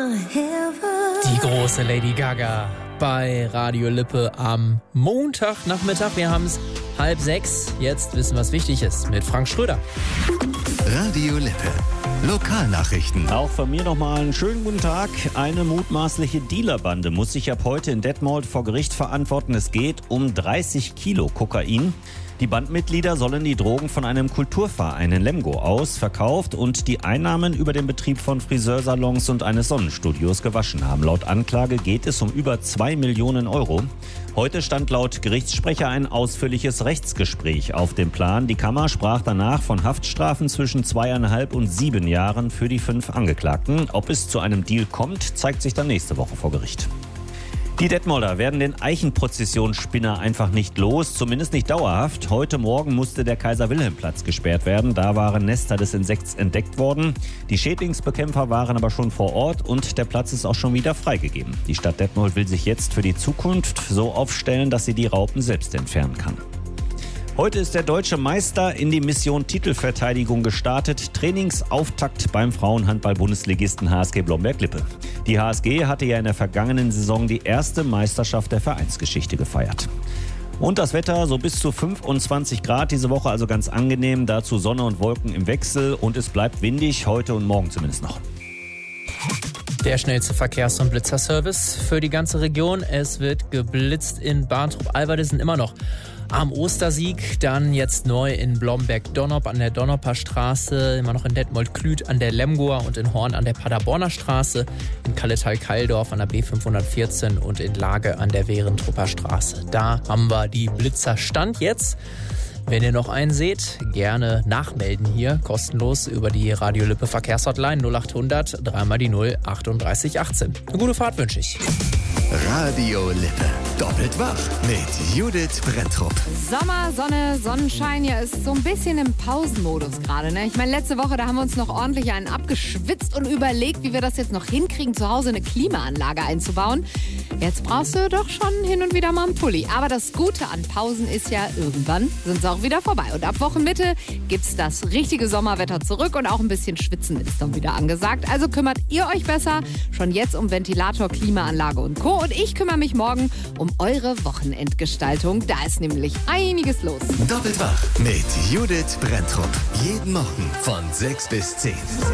Die große Lady Gaga bei Radio Lippe am Montagnachmittag. Wir haben es 5:30. Jetzt wissen, was wichtig ist mit Frank Schröder. Radio Lippe. Lokalnachrichten. Auch von mir nochmal einen schönen guten Tag. Eine mutmaßliche Dealerbande muss sich ab heute in Detmold vor Gericht verantworten. Es geht um 30 Kilo Kokain. Die Bandmitglieder sollen die Drogen von einem Kulturverein in Lemgo aus verkauft und die Einnahmen über den Betrieb von Friseursalons und eines Sonnenstudios gewaschen haben. Laut Anklage geht es um über 2 Millionen Euro. Heute stand laut Gerichtssprecher ein ausführliches Rechtsgespräch auf dem Plan. Die Kammer sprach danach von Haftstrafen zwischen 2,5 und 7 Jahren für die 5 Angeklagten. Ob es zu einem Deal kommt, zeigt sich dann nächste Woche vor Gericht. Die Detmolder werden den Eichenprozessionsspinner einfach nicht los, zumindest nicht dauerhaft. Heute Morgen musste der Kaiser-Wilhelm-Platz gesperrt werden. Da waren Nester des Insekts entdeckt worden. Die Schädlingsbekämpfer waren aber schon vor Ort und der Platz ist auch schon wieder freigegeben. Die Stadt Detmold will sich jetzt für die Zukunft so aufstellen, dass sie die Raupen selbst entfernen kann. Heute ist der deutsche Meister in die Mission Titelverteidigung gestartet. Trainingsauftakt beim Frauenhandball-Bundesligisten HSG Blomberg-Lippe. Die HSG hatte ja in der vergangenen Saison die erste Meisterschaft der Vereinsgeschichte gefeiert. Und das Wetter so bis zu 25 Grad diese Woche, also ganz angenehm. Dazu Sonne und Wolken im Wechsel und es bleibt windig, heute und morgen zumindest noch. Der schnellste Verkehrs- und Blitzerservice für die ganze Region. Es wird geblitzt in Barntrup-Alverdissen immer noch am Ostersieg, dann jetzt neu in Blomberg-Donop an der Donnoper Straße, immer noch in Detmold-Klüth an der Lemgoer und in Horn an der Paderborner Straße, in Kalletal-Kaldorf an der B514 und in Lage an der Werentrupper Straße. Da haben wir die Blitzerstand jetzt. Wenn ihr noch einen seht, gerne nachmelden hier, kostenlos über die Radio Lippe Verkehrshotline 0800 3 die 0 38 18. Eine gute Fahrt wünsche ich. Radio Lippe. Doppelt wach mit Judith Brenntrup. Sommer, Sonne, Sonnenschein, ja, ist so ein bisschen im Pausenmodus gerade, ne? Ich meine, letzte Woche, da haben wir uns noch ordentlich einen abgeschwitzt und überlegt, wie wir das jetzt noch hinkriegen, zu Hause eine Klimaanlage einzubauen. Jetzt brauchst du doch schon hin und wieder mal einen Pulli. Aber das Gute an Pausen ist ja, irgendwann sind sie auch wieder vorbei. Und ab Wochenmitte gibt's das richtige Sommerwetter zurück und auch ein bisschen Schwitzen ist dann wieder angesagt. Also kümmert ihr euch besser schon jetzt um Ventilator, Klimaanlage und Co. Und ich kümmere mich morgen um eure Wochenendgestaltung. Da ist nämlich einiges los. Doppelt wach mit Judith Brenntrup. Jeden Morgen von 6 bis 10.